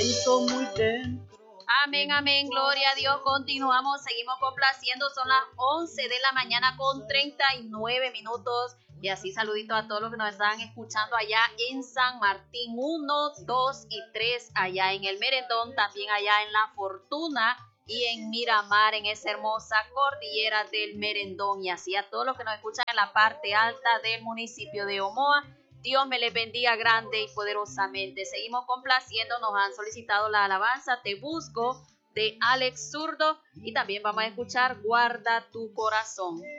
siento muy dentro. Amén, amén, gloria a Dios. Continuamos, seguimos complaciendo. Son las 11 de la mañana con 39 minutos. Y así saludito a todos los que nos están escuchando allá en San Martín 1, 2 y 3, allá en el Merendón, también allá en La Fortuna y en Miramar, en esa hermosa cordillera del Merendón. Y así a todos los que nos escuchan en la parte alta del municipio de Omoa. Dios me les bendiga grande y poderosamente. Seguimos complaciendo, nos han solicitado la alabanza Te Busco de Alex Zurdo y también vamos a escuchar Guarda tu corazón.